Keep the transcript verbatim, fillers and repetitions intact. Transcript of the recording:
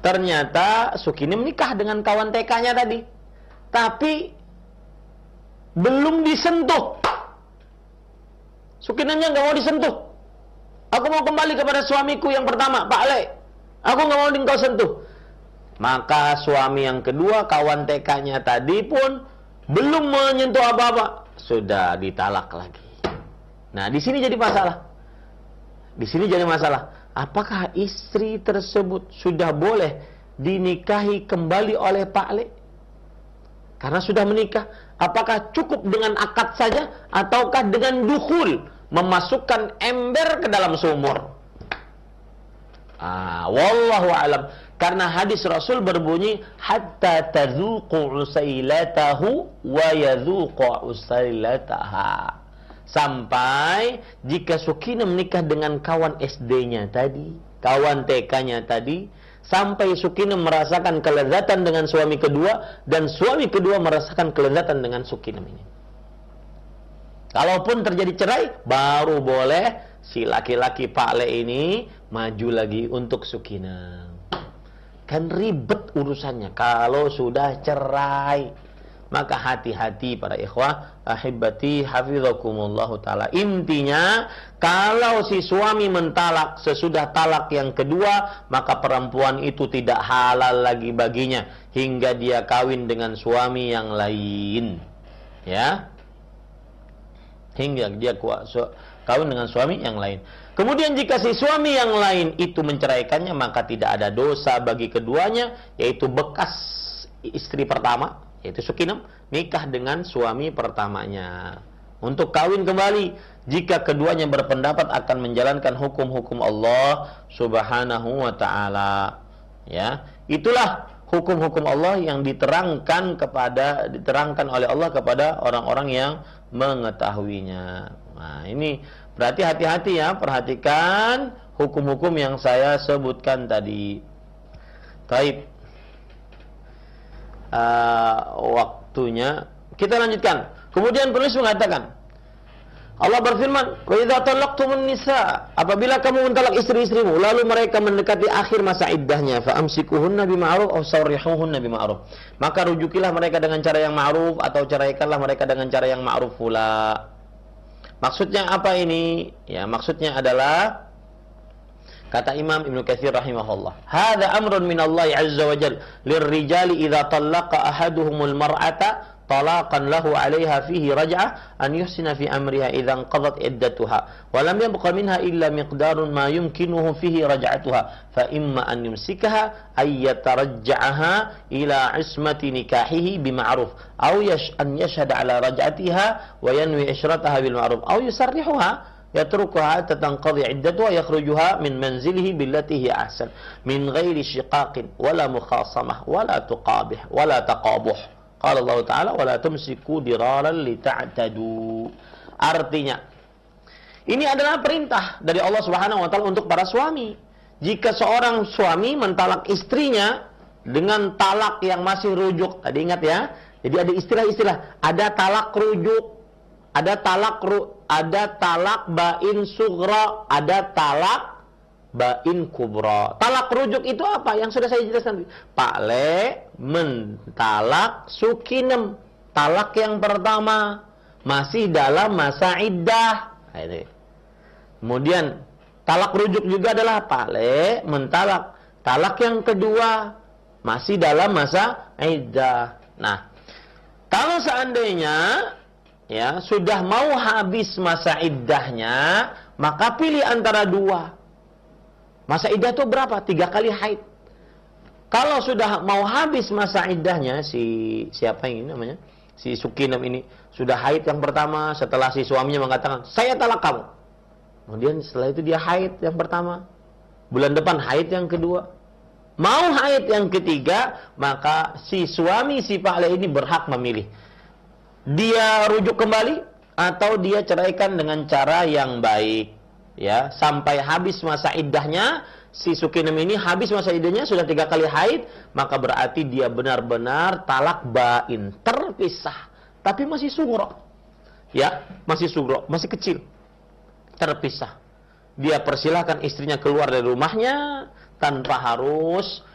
ternyata Sukinem nikah dengan kawan T K-nya tadi, tapi belum disentuh. Sukinemnya nggak mau disentuh. Aku mau kembali kepada suamiku yang pertama, Pak Le. Aku nggak mau engkau sentuh. Maka suami yang kedua, kawan T K-nya tadi pun belum menyentuh apa-apa, sudah ditalak lagi. Nah, di sini jadi masalah. Di sini jadi masalah. Apakah istri tersebut sudah boleh dinikahi kembali oleh Pak Le? Karena sudah menikah. Apakah cukup dengan akad saja ataukah dengan dukhul, memasukkan ember ke dalam sumur? Ah, wallahu alam. Karena hadis Rasul berbunyi hatta tadzuqu usailatahu wa yadzuqu usailataha. Sampai jika Sukinem menikah dengan kawan S D-nya tadi, kawan T K-nya tadi, sampai Sukinem merasakan kelezatan dengan suami kedua, dan suami kedua merasakan kelezatan dengan Sukinem ini. Kalaupun terjadi cerai, baru boleh si laki-laki Pak Le ini maju lagi untuk Sukinem. Kan ribet urusannya kalau sudah cerai. Maka hati-hati para ikhwah ahibati hafizakumullahu ta'ala. Intinya, kalau si suami mentalak sesudah talak yang kedua, maka perempuan itu tidak halal lagi baginya hingga dia kawin dengan suami yang lain. Ya, hingga dia kawin dengan suami yang lain. Kemudian jika si suami yang lain itu menceraikannya, maka tidak ada dosa bagi keduanya, yaitu bekas istri pertama, yaitu Sukinem, nikah dengan suami pertamanya untuk kawin kembali jika keduanya berpendapat akan menjalankan hukum-hukum Allah Subhanahu wa ta'ala. Ya, itulah hukum-hukum Allah yang diterangkan kepada diterangkan oleh Allah kepada orang-orang yang mengetahuinya. Nah, ini berarti hati-hati ya, perhatikan hukum-hukum yang saya sebutkan tadi. Taib. Uh, waktunya kita lanjutkan. Kemudian penulis mengatakan, Allah berfirman, "Wa idza talaqtumun nisa", apabila kamu mentalak istri-istrimu lalu mereka mendekati akhir masa iddahnya, fa amsikuhunna bima'ruf aw sarrihuhunna bima'ruf, maka rujukilah mereka dengan cara yang ma'ruf atau ceraikanlah mereka dengan cara yang ma'ruf pula. Maksudnya apa ini? Ya, maksudnya adalah kata Imam Ibnu Katsir rahimahullah, "Hadza amrun min Allah azza wa jalla lirrijali idza talaqa ahaduhumul mar'ata talaqan lahu 'alayha fihi raj'ah an yuhsina fi amriha idza inqadat iddatuha wa lam yabqa minha illa miqdarun ma yumkinuhu fihi raj'atuha fa imma an yumsikaha ay yatarajja'aha ila 'ismati nikahihi bima'ruf aw yash an yashhada 'ala raj'atiha wa yanwi ishrataha bil ma'ruf aw yusarrihuha yatrukuha tatanqadhi iddatuha yakhrujuha min manzilihi billati hiya ahsan min ghairi shiqaqin wala mukhasamah wala tuqabih wala taqabuh. Qala Allah Ta'ala wala tumsiku diraran lita'tadu. Artinya, ini adalah perintah dari Allah Subhanahu wa taala untuk para suami. Jika seorang suami mentalak istrinya dengan talak yang masih rujuk, tadi ingat ya. Jadi ada istilah-istilah, ada talak rujuk, ada talak ru, ada talak bain sughra, ada talak bain kubra. Talak rujuk itu apa? Yang sudah saya jelaskan. Pak Le mentalak Sukinem, talak yang pertama masih dalam masa iddah. Kemudian talak rujuk juga adalah Pak Le mentalak talak yang kedua masih dalam masa iddah. Nah, kalau seandainya ya sudah mau habis masa iddahnya, maka pilih antara dua. Masa iddah itu berapa? Tiga kali haid. Kalau sudah mau habis masa iddahnya, si siapa yang ini namanya, si Sukinem ini sudah haid yang pertama, setelah si suaminya mengatakan saya talak kamu, kemudian setelah itu dia haid yang pertama, bulan depan haid yang kedua, mau haid yang ketiga, maka si suami si Pak Le ini berhak memilih. Dia rujuk kembali atau dia ceraikan dengan cara yang baik. Ya, sampai habis masa iddahnya, si Sukinem ini habis masa iddahnya sudah tiga kali haid, maka berarti dia benar-benar talak bain, terpisah, tapi masih sugro, ya, masih sugro, masih kecil, terpisah. Dia persilahkan istrinya keluar dari rumahnya tanpa harus